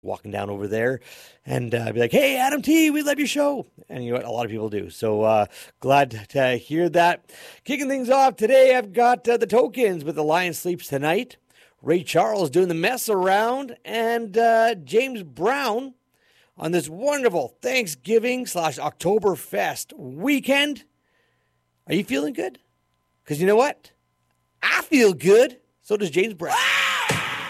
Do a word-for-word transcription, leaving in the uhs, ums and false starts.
walking down over there and uh, be like, hey, Adam T, we love your show. And you know what? A lot of people do. So uh, glad to hear that. Kicking things off today, I've got uh, the Tokens with The Lion Sleeps Tonight. Ray Charles doing the mess around. And uh, James Brown on this wonderful Thanksgiving slash Oktoberfest weekend. Are you feeling good? Because you know what? I feel good. So does James Brown.